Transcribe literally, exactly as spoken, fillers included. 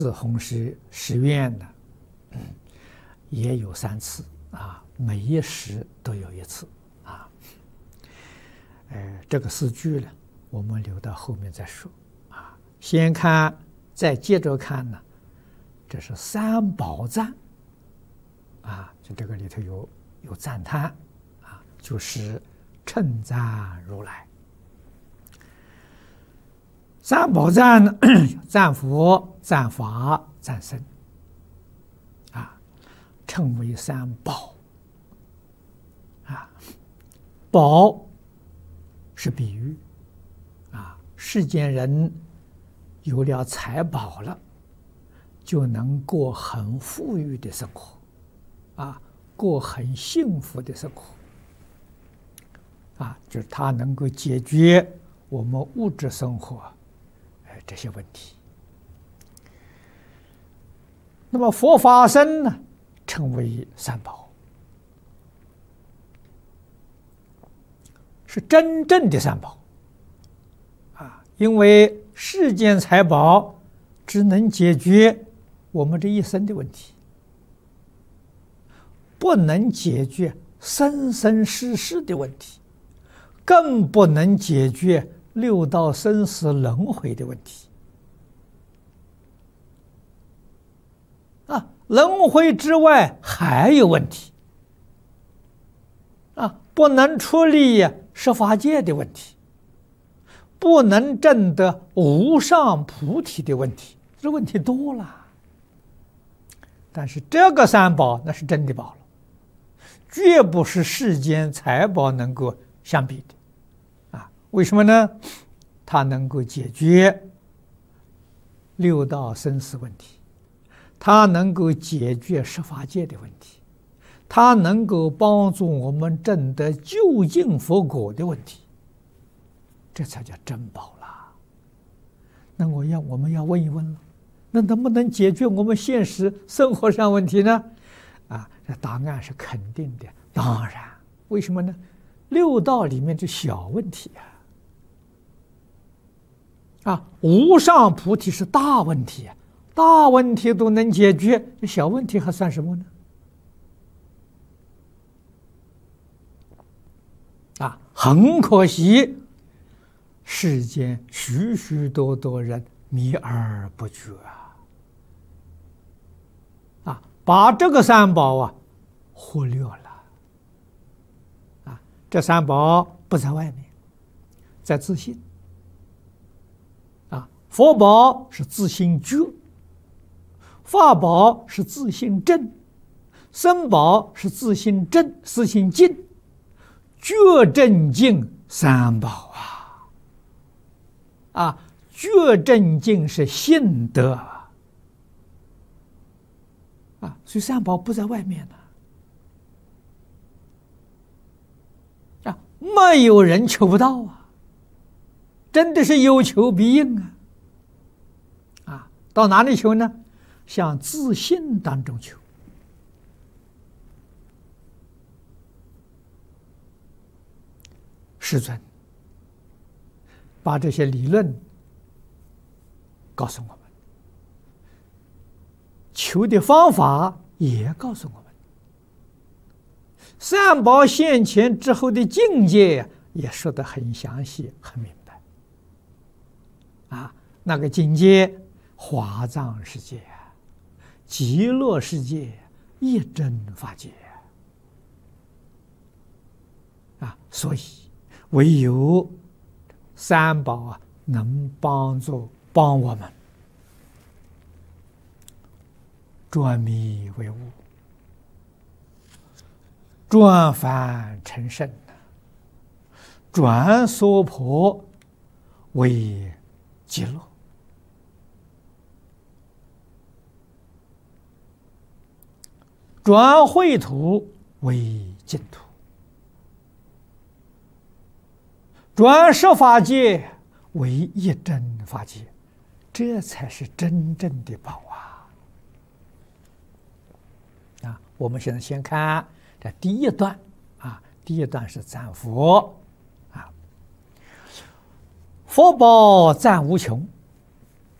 是弘誓誓愿的，嗯，也有三次啊，每一时都有一次啊。呃，这个四句呢，我们留到后面再说啊。先看，再接着看呢，这是三宝赞啊，就这个里头有有赞叹啊，就是称赞如来。三宝赞呢，赞佛、赞法、赞僧，啊，称为三宝。啊，宝是比喻，啊，世间人有了财宝了，就能过很富裕的生活，啊，过很幸福的生活，啊，就是它能够解决我们物质生活这些问题。那么佛法僧呢，称为三宝，是真正的三宝啊！因为世间财宝只能解决我们这一生的问题，不能解决生生世世的问题，更不能解决六道生死轮回的问题啊！轮回之外还有问题啊！不能处理十法界的问题，不能证得无上菩提的问题，这问题多了。但是这个三宝那是真的宝了，绝不是世间财宝能够相比的。为什么呢？它能够解决六道生死问题，它能够解决十法界的问题，它能够帮助我们证得究竟佛果的问题，这才叫真宝啦。那我要我们要问一问了，那能不能解决我们现实生活上问题呢？啊，这答案是肯定的，当然。为什么呢？六道里面的小问题啊。啊，无上菩提是大问题，大问题都能解决，小问题还算什么呢？啊，很可惜，世间许许多多人迷而不觉啊，啊，把这个三宝啊忽略了。啊，这三宝不在外面，在自信。佛宝是自性觉，法宝是自性正，僧宝是自性正、自性净，觉正净三宝啊！啊，觉正净是性德啊，所以三宝不在外面呢。啊，没有人求不到啊，真的是有求必应啊！到哪里求呢？向自信当中求。世尊把这些理论告诉我们，求的方法也告诉我们，三宝现前之后的境界也说得很详细、很明白。啊，那个境界。华藏世界、极乐世界、一真法界啊，所以唯有三宝啊，能帮助帮我们转迷为悟，转凡成圣，转娑婆为极乐。转秽土为净土，转十法界为一真法界，这才是真正的宝啊！啊，我们现在先看这第一段啊，第一段是赞佛啊，佛宝赞无穷，